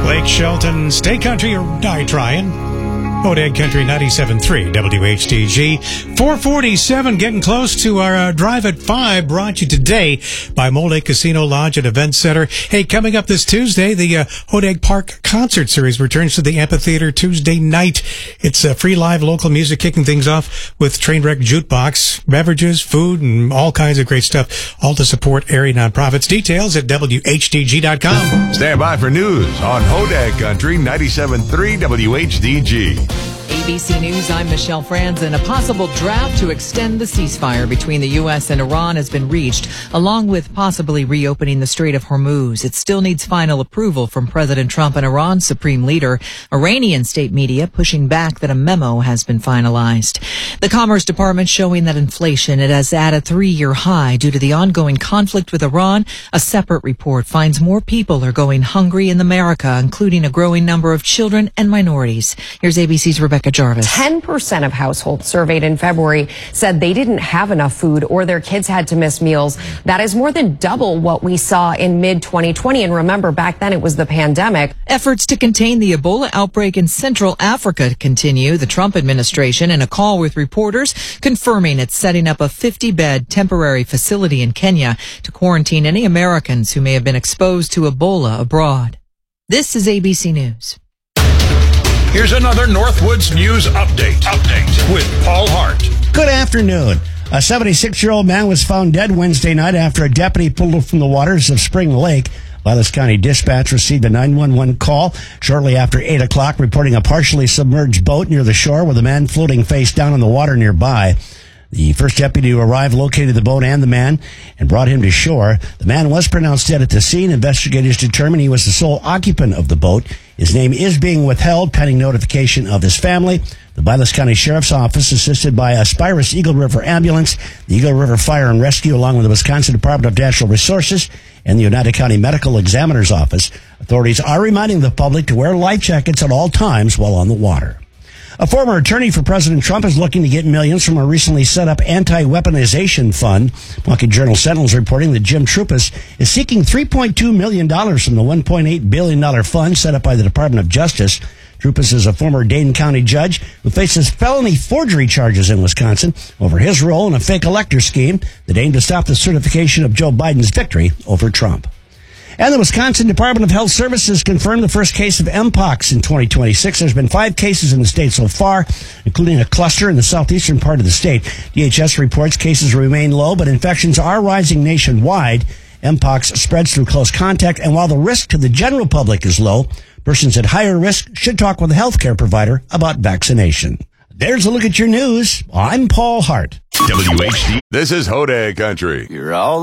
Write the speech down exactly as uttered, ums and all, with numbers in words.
Lake Shelton, stay country or die trying. Hodag Country ninety-seven point three W H D G. four forty-seven, getting close to our uh, Drive at five, brought to you today by Mole Lake Casino Lodge and Event Center. Hey, coming up this Tuesday, the uh, Hodag Park Concert Series returns to the amphitheater Tuesday night. It's uh, free live local music, kicking things off with Trainwreck Jukebox, beverages, food, and all kinds of great stuff, all to support area nonprofits. Details at W H D G dot com. Stand by for news on Hodag Country ninety-seven point three W H D G. A B C News, I'm Michelle Franzen. A possible draft to extend the ceasefire between the U S and Iran has been reached, along with possibly reopening the Strait of Hormuz. It still needs final approval from President Trump and Iran's supreme leader. Iranian state media pushing back that a memo has been finalized. The Commerce Department showing that inflation it has at a three-year high due to the ongoing conflict with Iran. A separate report finds more people are going hungry in America, including a growing number of children and minorities. Here's A B C's Rebecca Jarvis. ten percent of households surveyed in February said they didn't have enough food or their kids had to miss meals. That is more than double what we saw in mid twenty twenty. And remember, back then it was the pandemic. Efforts to contain the Ebola outbreak in Central Africa continue. The Trump administration, in a call with reporters, confirming it's setting up a fifty-bed temporary facility in Kenya to quarantine any Americans who may have been exposed to Ebola abroad. This is A B C News. Here's another Northwoods News Update. Update with Paul Hart. Good afternoon. A seventy-six-year-old man was found dead Wednesday night after a deputy pulled him from the waters of Spring Lake. Vilas County Dispatch received a nine one one call shortly after eight o'clock reporting a partially submerged boat near the shore with a man floating face down in the water nearby. The first deputy who arrived located the boat and the man and brought him to shore. The man was pronounced dead at the scene. Investigators determined he was the sole occupant of the boat. His name is being withheld pending notification of his family. The Vilas County Sheriff's Office, assisted by a Spirus Eagle River Ambulance, the Eagle River Fire and Rescue, along with the Wisconsin Department of Natural Resources and the Oneida County Medical Examiner's Office. Authorities are reminding the public to wear life jackets at all times while on the water. A former attorney for President Trump is looking to get millions from a recently set up anti-weaponization fund. Milwaukee Journal Sentinel is reporting that Jim Troupas is seeking three point two million dollars from the one point eight billion dollars fund set up by the Department of Justice. Troupas is a former Dane County judge who faces felony forgery charges in Wisconsin over his role in a fake elector scheme that aimed to stop the certification of Joe Biden's victory over Trump. And the Wisconsin Department of Health Services confirmed the first case of Mpox in twenty twenty-six. There's been five cases in the state so far, including a cluster in the southeastern part of the state. D H S reports cases remain low, but infections are rising nationwide. Mpox spreads through close contact, and while the risk to the general public is low, persons at higher risk should talk with a healthcare provider about vaccination. There's a look at your news. I'm Paul Hart. W H D. This is Hodag Country. You're all